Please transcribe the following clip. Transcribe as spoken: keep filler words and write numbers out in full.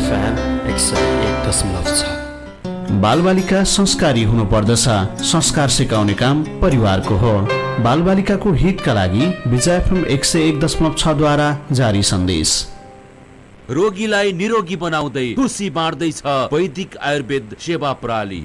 FM एक सय एक दशमलव छ। बालबालिका संस्कारी हुनुपर्दछ, संस्कार सिकाउने काम परिवारको हो। बालबालिकाको हितका लागि विजय एफएम एक सय एक दशमलव छ द्वारा जारी सन्देश। रोगीलाई निरोगी बनाउँदै खुसी बाँड्दैछ वैदिक आयुर्वेद सेवा प्रणाली।